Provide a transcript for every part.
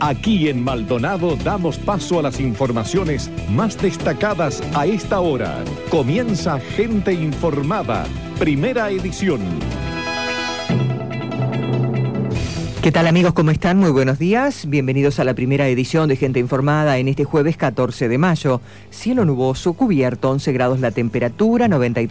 Aquí en Maldonado damos paso a las informaciones más destacadas a esta hora. Comienza Gente Informada, primera edición. ¿Qué tal, amigos? ¿Cómo están? Muy buenos días. Bienvenidos a la primera edición de Gente Informada en este jueves 14 de mayo. Cielo nuboso, cubierto, 11 grados la temperatura,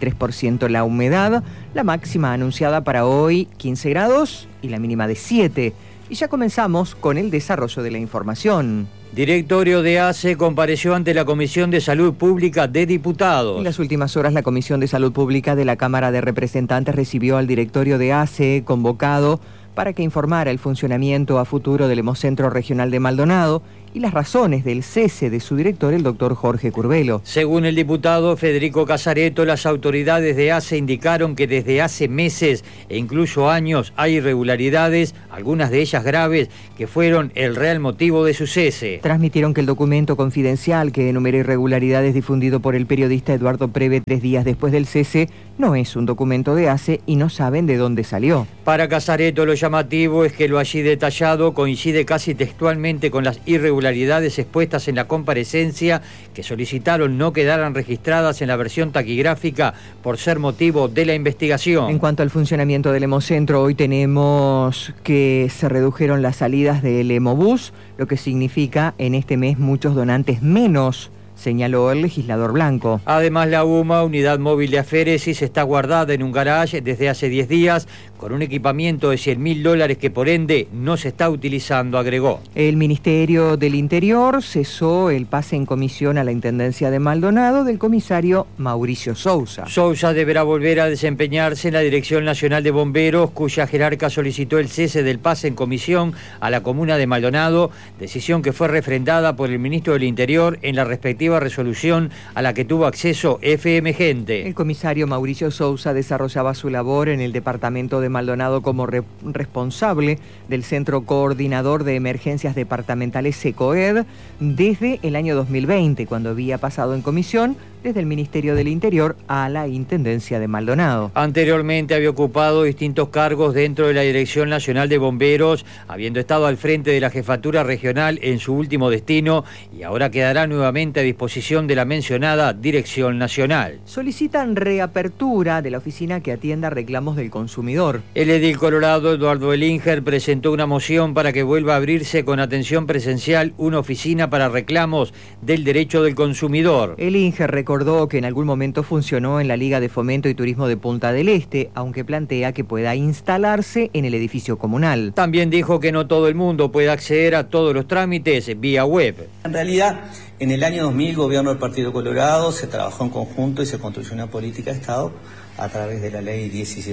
93% la humedad. La máxima anunciada para hoy, 15 grados y la mínima de 7. Y ya comenzamos con el desarrollo de la información. Directorio de ACE compareció ante la Comisión de Salud Pública de Diputados. En las últimas horas, la Comisión de Salud Pública de la Cámara de Representantes recibió al directorio de ACE convocado para que informara el funcionamiento a futuro del Hemocentro Regional de Maldonado y las razones del cese de su director, el doctor Jorge Curbelo. Según el diputado Federico Casareto, las autoridades de ACE indicaron que desde hace meses e incluso años hay irregularidades, algunas de ellas graves, que fueron el real motivo de su cese. Transmitieron que el documento confidencial que enumera irregularidades difundido por el periodista Eduardo Preve 3 días después del cese no es un documento de ACE y no saben de dónde salió. Para Casareto, lo llamativo es que lo allí detallado coincide casi textualmente con las irregularidades expuestas en la comparecencia que solicitaron no quedaran registradas en la versión taquigráfica por ser motivo de la investigación. En cuanto al funcionamiento del Hemocentro, hoy tenemos que se redujeron las salidas del Hemobús, lo que significa en este mes muchos donantes menos, señaló el legislador Blanco. Además, la UMA, unidad móvil de aféresis, está guardada en un garage desde hace 10 días con un equipamiento de $100.000 que por ende no se está utilizando, agregó. El Ministerio del Interior cesó el pase en comisión a la Intendencia de Maldonado del comisario Mauricio Sousa. Sousa deberá volver a desempeñarse en la Dirección Nacional de Bomberos, cuya jerarca solicitó el cese del pase en comisión a la comuna de Maldonado, decisión que fue refrendada por el ministro del Interior en la respectiva resolución a la que tuvo acceso FM Gente. El comisario Mauricio Sousa desarrollaba su labor en el departamento de Maldonado como responsable del Centro Coordinador de Emergencias Departamentales SECOED desde el año 2020, cuando había pasado en comisión desde el Ministerio del Interior a la Intendencia de Maldonado. Anteriormente había ocupado distintos cargos dentro de la Dirección Nacional de Bomberos, habiendo estado al frente de la Jefatura Regional en su último destino y ahora quedará nuevamente a disposición de la mencionada Dirección Nacional. Solicitan reapertura de la oficina que atienda reclamos del consumidor. El edil colorado Eduardo Elinger presentó una moción para que vuelva a abrirse con atención presencial una oficina para reclamos del derecho del consumidor. Elinger recordó que en algún momento funcionó en la Liga de Fomento y Turismo de Punta del Este, aunque plantea que pueda instalarse en el edificio comunal. También dijo que no todo el mundo puede acceder a todos los trámites vía web. En realidad, en el año 2000, el gobierno del Partido Colorado se trabajó en conjunto y se construyó una política de Estado a través de la ley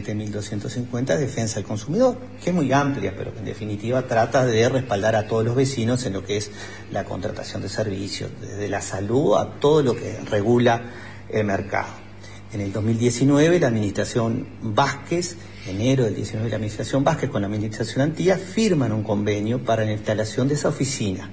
17.250 de defensa del consumidor, que es muy amplia, pero que en definitiva trata de respaldar a todos los vecinos en lo que es la contratación de servicios, desde la salud a todo lo que regula el mercado. En el 2019, la administración Vázquez, enero del 19, la administración Vázquez con la administración Antía firman un convenio para la instalación de esa oficina.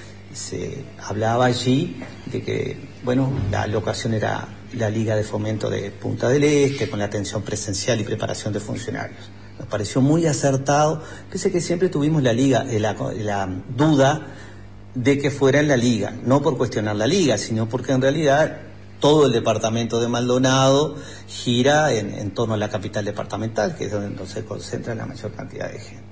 Se hablaba allí de que, la locación era la Liga de Fomento de Punta del Este, con la atención presencial y preparación de funcionarios. Nos pareció muy acertado, pese que siempre tuvimos la duda de que fuera en la Liga, no por cuestionar la Liga, sino porque en realidad todo el departamento de Maldonado gira en torno a la capital departamental, que es donde se concentra la mayor cantidad de gente.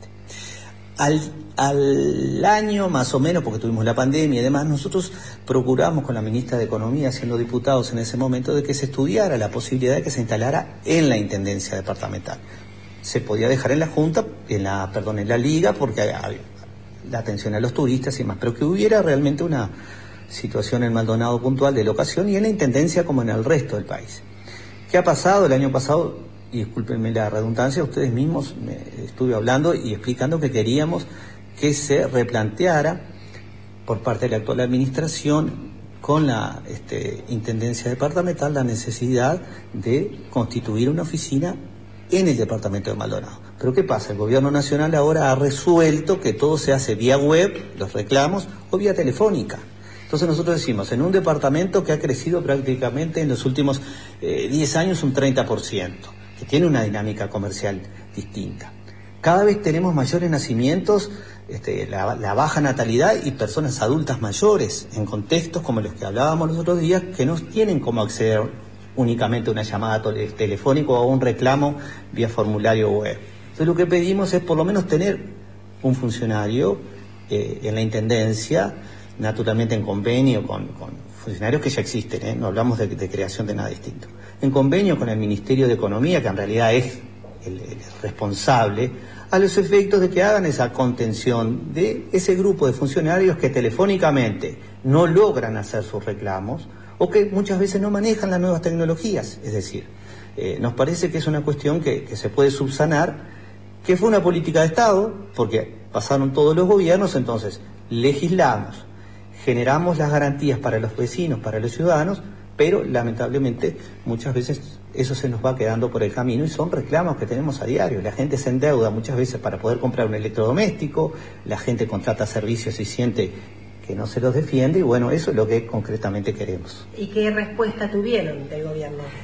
Al año más o menos, porque tuvimos la pandemia y demás, nosotros procuramos con la ministra de Economía, siendo diputados en ese momento, de que se estudiara la posibilidad de que se instalara en la Intendencia Departamental. Se podía dejar en la Junta, en la Liga, porque hay la atención a los turistas y más, pero que hubiera realmente una situación en Maldonado puntual de locación y en la Intendencia como en el resto del país. ¿Qué ha pasado? El año pasado, y discúlpenme la redundancia, ustedes mismos me estuve hablando y explicando que queríamos que se replanteara por parte de la actual administración con la Intendencia Departamental la necesidad de constituir una oficina en el departamento de Maldonado. Pero ¿qué pasa? El gobierno nacional ahora ha resuelto que todo se hace vía web, los reclamos, o vía telefónica. Entonces nosotros decimos, en un departamento que ha crecido prácticamente en los últimos 10 años un 30%, que tiene una dinámica comercial distinta. cada vez tenemos mayores nacimientos, la baja natalidad y personas adultas mayores en contextos como los que hablábamos los otros días, que no tienen cómo acceder únicamente a una llamada telefónica o a un reclamo vía formulario web. Entonces lo que pedimos es por lo menos tener un funcionario en la Intendencia, naturalmente en convenio con funcionarios que ya existen, no hablamos de creación de nada distinto, en convenio con el Ministerio de Economía, que en realidad es el responsable, a los efectos de que hagan esa contención de ese grupo de funcionarios que telefónicamente no logran hacer sus reclamos o que muchas veces no manejan las nuevas tecnologías. Es decir, nos parece que es una cuestión que se puede subsanar, que fue una política de Estado, porque pasaron todos los gobiernos, entonces legislamos, generamos las garantías para los vecinos, para los ciudadanos, pero lamentablemente muchas veces eso se nos va quedando por el camino y son reclamos que tenemos a diario. La gente se endeuda muchas veces para poder comprar un electrodoméstico, la gente contrata servicios y siente que no se los defiende, y bueno, eso es lo que concretamente queremos. ¿Y qué respuesta tuvieron del gobierno?